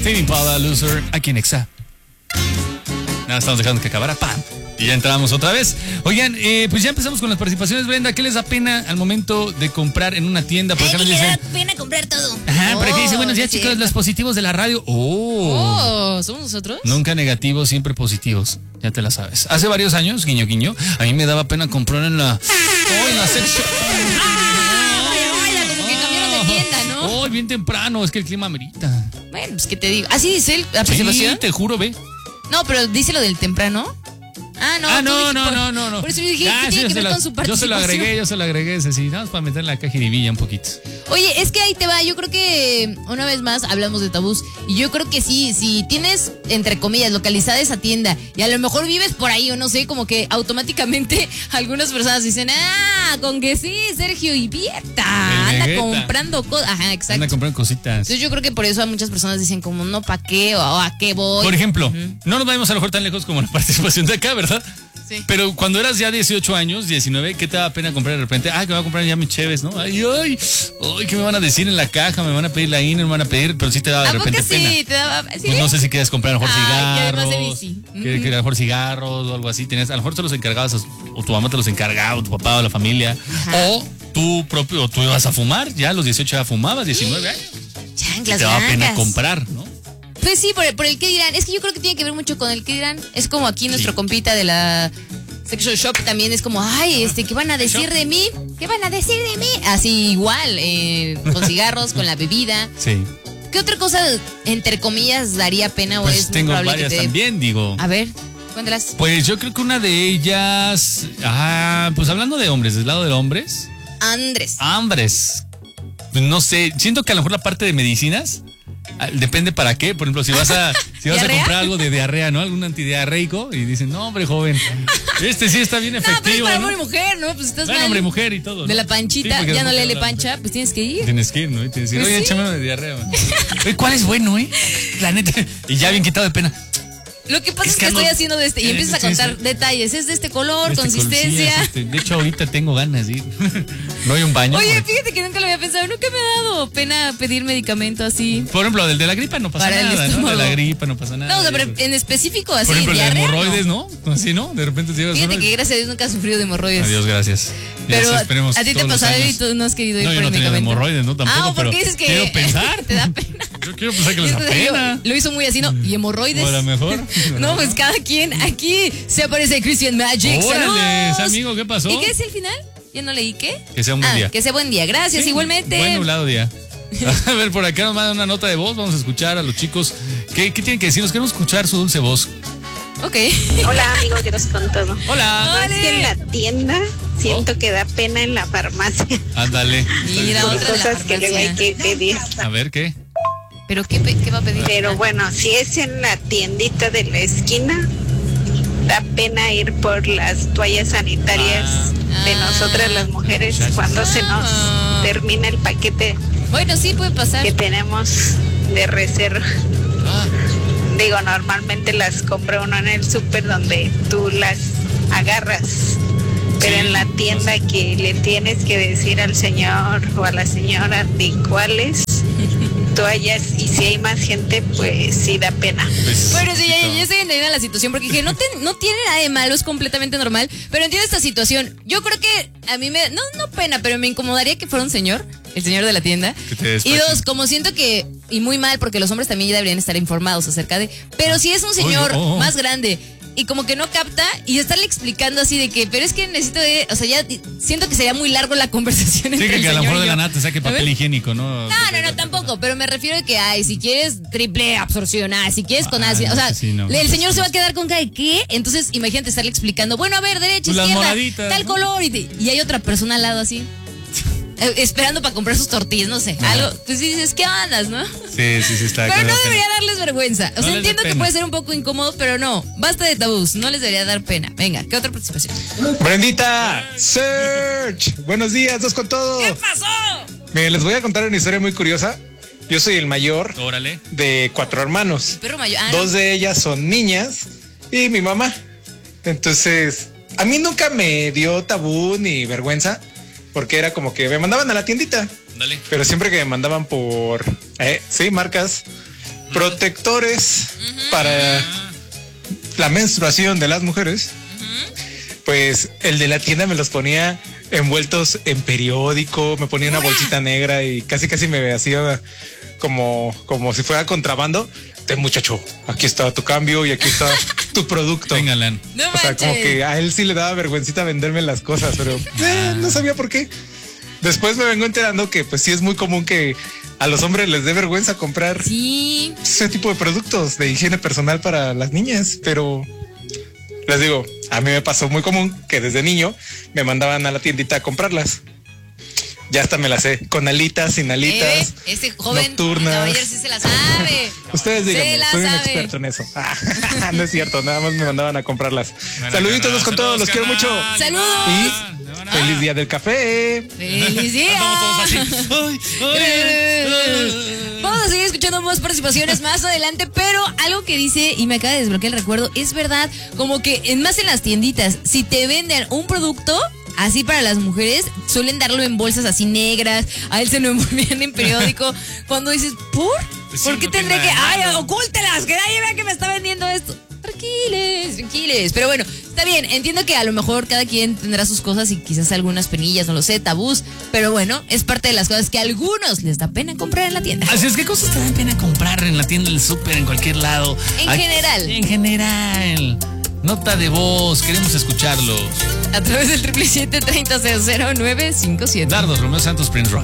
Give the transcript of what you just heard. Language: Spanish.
Tame Impala, Loser, aquí en Exa. Nada, estamos dejando que acabara. ¡Pam! Y ya entramos otra vez. Oigan, pues ya empezamos con las participaciones, Brenda. ¿Qué les da pena al momento de comprar en una tienda? Por ejemplo, me da pena comprar todo. Ajá, pero aquí dice, buenos días, chicos, los positivos de la radio. ¿Somos nosotros? Nunca negativos, siempre positivos. Ya te la sabes. Hace varios años, guiño, guiño, a mí me daba pena comprar en la sex shop. Vaya, como que cambiaron de tienda, ¿no? Bien temprano, es que el clima amerita. Bueno, pues ¿qué te digo? ¿Así dice la participación? Sí, te juro, ve. No, pero dice lo del temprano. No. Por eso yo dije, ¿qué tiene que ver con su participación? Yo se lo agregué ese, sí, nada más para meter en la cajiribilla un poquito. Oye, es que ahí te va, yo creo que una vez más hablamos de tabús y yo creo que sí, si tienes, entre comillas, localizada esa tienda y a lo mejor vives por ahí o no sé, como que automáticamente algunas personas dicen, con que sí, Sergio Ivierta anda comprando cosas. Ajá, exacto. Anda comprando cositas. Entonces yo creo que por eso a muchas personas dicen como, no, ¿pa' qué? O ¿a qué voy? Por ejemplo, no nos vayamos a lo mejor tan lejos como la participación de acá, ¿verdad? Sí. Pero cuando eras ya 18 años, 19, ¿qué te da pena comprar de repente? Que me voy a comprar ya mis cheves, ¿no? Ay, ¿qué me van a decir en la caja? ¿Me van a pedir la INE? ¿Me van a pedir? Pero sí te daba de repente pena. Sí, te daba, ¿sí? Pues no sé si querías comprar a lo mejor cigarros. Y además de Que a lo mejor cigarros o algo así. A lo mejor te los encargabas, o tu mamá te los encargaba, o tu papá o la familia. Ajá. O tú ibas a fumar, ya a los 18 ya fumabas, 19 años. Chanclas, te daba pena comprar, ¿no? Pues sí, por el que dirán. Es que yo creo que tiene que ver mucho con el que dirán. Es como aquí nuestro compita de la Sexual Shop también es como, ¿qué van a decir de mí? ¿Qué van a decir de mí? Así igual, con cigarros, con la bebida. Sí. ¿Qué otra cosa, entre comillas, daría pena o es tengo probable varias que te... también, digo. A ver, cuéntalas. Pues yo creo que una de ellas, pues hablando de hombres, del lado de los hombres. Hombres. No sé, siento que a lo mejor la parte de medicinas depende para qué. Por ejemplo, si vas a comprar algo de diarrea, ¿no? Algún antidiarreico y dicen, no, hombre, joven, este sí está bien efectivo. No, pero es para hombre y mujer, ¿no? Pues estás mal. Hombre y mujer y todo, ¿no? De la panchita, sí, ya no le pancha, pues tienes que ir. Tienes que ir, ¿no? Tienes que ir, oye, ¿sí? échame uno de diarrea. Oye, ¿cuál es bueno, La neta. Y ya bien quitado de pena. Lo que pasa es que estoy haciendo de este y empiezas a contar detalles. Es de este color, consistencia. De hecho, ahorita tengo ganas de ir. No hay un baño. Oye, fíjate que nunca lo había pensado. Nunca me ha dado pena pedir medicamento así. Por ejemplo, del de la gripa no pasa nada, ¿no? De la gripa no pasa nada. No, pero en específico así. Por ejemplo, el de diarrea, hemorroides, ¿no? Así, ¿no? De repente te llevas. Fíjate que gracias a Dios nunca has sufrido de hemorroides. Adiós, gracias. Pero a ti te pasó y tú no has querido ir por el medicamento. No, yo no tenía hemorroides, ¿no? Tampoco, pero dices que quiero pensar. Te da pena. Yo quiero pensar que les da pena. Lo hizo muy así, ¿no? ¿Y hemorroides? O a lo mejor. No, pues cada quien. Aquí se aparece Christian Magic. ¡Órale! Amigo, ¿qué pasó? ¿Y qué es el final? Ya no leí qué. Que sea un buen día. Que sea buen día. Gracias, sí, igualmente. Buen nublado día. A ver, por acá nos mandan una nota de voz. Vamos a escuchar a los chicos. ¿Qué tienen que decirnos? Queremos escuchar su dulce voz. Ok. Hola, amigos, que nos con todo. Hola. Es que en la tienda siento que da pena en la farmacia. Ándale. Mira, otra de la cosas que luego hay que pedir. A ver, ¿qué? ¿Pero qué va a pedir? Pero bueno, si es en la tiendita de la esquina, da pena ir por las toallas sanitarias de nosotras las mujeres cuando se nos termina el paquete. Bueno, sí puede pasar. Que tenemos de reserva. Digo, normalmente las compra uno en el súper donde tú las agarras. Pero en la tienda que le tienes que decir al señor o a la señora de cuáles toallas, y si hay más gente, pues sí da pena. Bueno, sí, ya estoy entendiendo la situación, porque dije, no tiene nada de malo, es completamente normal, pero entiendo esta situación. Yo creo que a mí no pena, pero me incomodaría que fuera un señor, el señor de la tienda. Y dos, como siento que, y muy mal, porque los hombres también ya deberían estar informados acerca de, pero si es un señor más grande y como que no capta y estarle explicando así de que, pero es que necesito o sea, ya siento que sería muy largo la conversación entre el que a lo señor mejor y de yo. la nada te saque papel higiénico, ¿no? No, tampoco, pero me refiero a que, si quieres triple absorción, si quieres con ácido, o sea, sí, no. el señor se va a quedar con cara de ¿qué? Entonces, imagínate estarle explicando, bueno, a ver, derecha, pues izquierda, tal color, y hay otra persona al lado así. Esperando para comprar sus tortillas, no sé, algo, pues dices, ¿qué andas, no? Sí, está. Pero no debería darles vergüenza. O sea, no entiendo que puede ser un poco incómodo, pero no, basta de tabús, no les debería dar pena. Venga, ¿qué otra participación? Brendita, Search, buenos días, dos con todo. ¿Qué pasó? Miren, les voy a contar una historia muy curiosa. Yo soy el mayor de 4 hermanos. El perro mayor. 2 de ellas son niñas y mi mamá. Entonces, a mí nunca me dio tabú ni vergüenza, porque era como que me mandaban a la tiendita. Dale. Pero siempre que me mandaban por, marcas, protectores para la menstruación de las mujeres, pues el de la tienda me los ponía envueltos en periódico, me ponía una bolsita negra y casi me hacía como si fuera contrabando. Muchacho, aquí está tu cambio y aquí está tu producto. Véngale. No o sea, como que a él sí le daba vergüencita venderme las cosas, pero no sabía por qué. Después me vengo enterando que pues sí es muy común que a los hombres les dé vergüenza comprar ese tipo de productos de higiene personal para las niñas, pero les digo, a mí me pasó muy común que desde niño me mandaban a la tiendita a comprarlas. Ya hasta me las sé, con alitas, sin alitas, ese joven nocturnas. Caballero sí se la sabe. Ustedes díganme, soy un experto en eso. No es cierto, nada más me mandaban a comprarlas. Saluditos con todos, los quiero mucho. ¡Saludos! Y feliz día del café. ¡Feliz día! Vamos a seguir escuchando más participaciones más adelante, pero algo que dice, y me acaba de desbloquear el recuerdo, es verdad, como que más en las tienditas, si te venden un producto así para las mujeres, suelen darlo en bolsas así negras, a él se lo envolvían en periódico, cuando dices, ¿por qué tendré que, ocúltelas, que nadie vea que me está vendiendo esto? Tranquiles, pero bueno, está bien, entiendo que a lo mejor cada quien tendrá sus cosas y quizás algunas penillas, no lo sé, tabús, pero bueno, es parte de las cosas que a algunos les da pena comprar en la tienda. Así es, ¿qué cosas te dan pena comprar en la tienda, en el súper, en cualquier lado? En general. Nota de voz, queremos escucharlos. A través del 777-30-00957. Dardos, Romeo Santos, Prince Roy.